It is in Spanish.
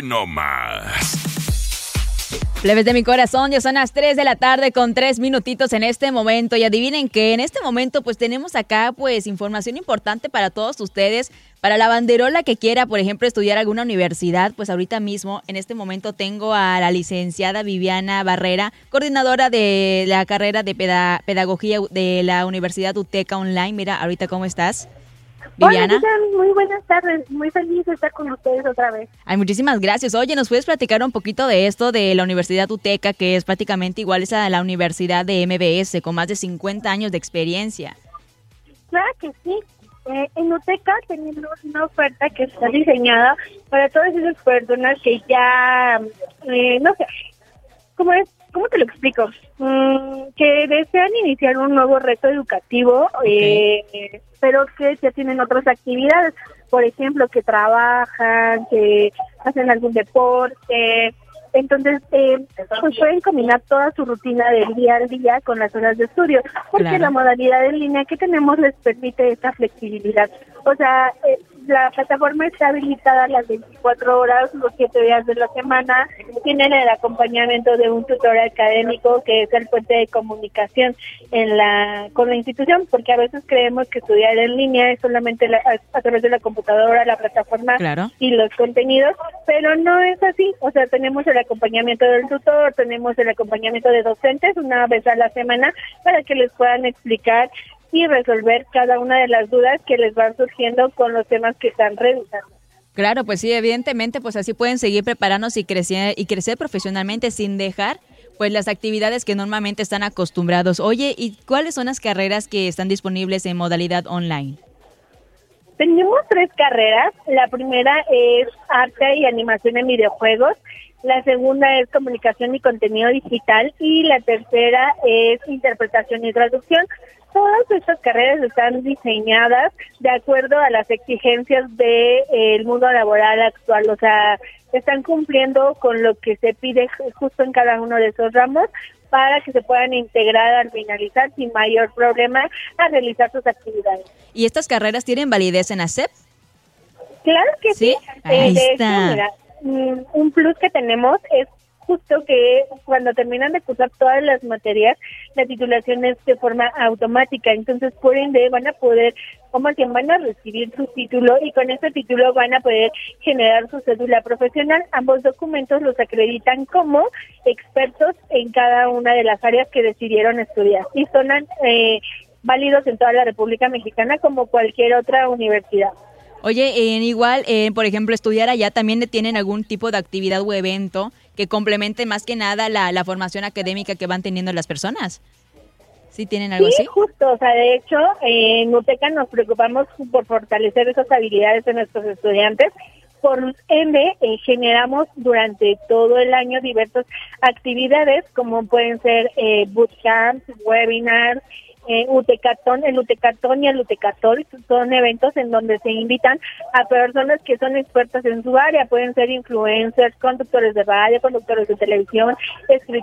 nomás. Plebes de mi corazón, ya son las 3 de la tarde con 3 minutitos en este momento. Y adivinen que en este momento pues tenemos acá pues información importante para todos ustedes. Para la banderola que quiera, por ejemplo, estudiar alguna universidad, pues ahorita mismo, en este momento tengo a la licenciada Viviana Barrera, coordinadora de la carrera de pedagogía de la Universidad UTECA Online. Mira, ahorita ¿cómo estás, Viviana? Hola, muy buenas tardes, muy feliz de estar con ustedes otra vez. Ay, muchísimas gracias. Oye, ¿nos puedes platicar un poquito de esto de la Universidad UTECA, que es prácticamente igual a la Universidad de MBS, con más de 50 años de experiencia? Claro que sí. En UTECA tenemos una oferta que está diseñada para todas esas personas que ya, no sé, ¿cómo te lo explico? Que desean iniciar un nuevo reto educativo, pero que ya tienen otras actividades, por ejemplo, que trabajan, que hacen algún deporte. Entonces, pues pueden combinar toda su rutina del día al día con las horas de estudio, porque la modalidad en línea que tenemos les permite esta flexibilidad. O sea, la plataforma está habilitada las 24 horas, los 7 días de la semana. Tienen el acompañamiento de un tutor académico que es el puente de comunicación con la institución, porque a veces creemos que estudiar en línea es solamente a través de la computadora, la plataforma y los contenidos, pero no es así. O sea, tenemos el acompañamiento del tutor, tenemos el acompañamiento de docentes una vez a la semana para que les puedan explicar y resolver cada una de las dudas que les van surgiendo con los temas que están revisando. Claro, pues sí, evidentemente, pues así pueden seguir preparándose y crecer profesionalmente sin dejar pues las actividades que normalmente están acostumbrados. Oye, ¿y cuáles son las carreras que están disponibles en modalidad online? Tenemos 3 carreras. La primera es arte y animación en videojuegos. La segunda es comunicación y contenido digital. Y la tercera es interpretación y traducción. Todas estas carreras están diseñadas de acuerdo a las exigencias del mundo laboral actual. O sea, están cumpliendo con lo que se pide justo en cada uno de esos ramos para que se puedan integrar al finalizar sin mayor problema a realizar sus actividades. ¿Y estas carreras tienen validez en ACEP? Claro que sí. Ahí de está. hecho, mira, un plus que tenemos es justo que cuando terminan de cursar todas las materias, la titulación es de forma automática. Entonces, por ende, van a poder, van a recibir su título y con ese título van a poder generar su cédula profesional. Ambos documentos los acreditan como expertos en cada una de las áreas que decidieron estudiar y son válidos en toda la República Mexicana como cualquier otra universidad. Oye, por ejemplo, estudiar allá también tienen algún tipo de actividad o evento que complemente más que nada la formación académica que van teniendo las personas. ¿Sí tienen algo así? Sí, justo. O sea, de hecho, en UTECA nos preocupamos por fortalecer esas habilidades de nuestros estudiantes. Por ende, generamos durante todo el año diversas actividades, como pueden ser bootcamps, webinars, el UTECatón y el UTECatol. Son eventos en donde se invitan a personas que son expertas en su área. Pueden ser influencers, conductores de radio, conductores de televisión, escritores